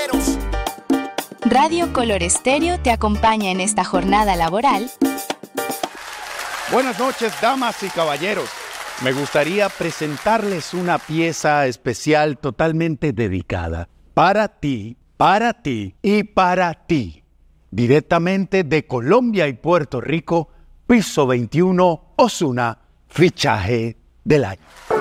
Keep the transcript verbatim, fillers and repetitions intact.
caballeros. Radio Color Estéreo te acompaña en esta jornada laboral. Buenas noches, damas y caballeros. Me gustaría presentarles una pieza especial totalmente dedicada para ti, para ti y para ti. Directamente de Colombia y Puerto Rico, Piso veintiuno, Ozuna, fichaje del año.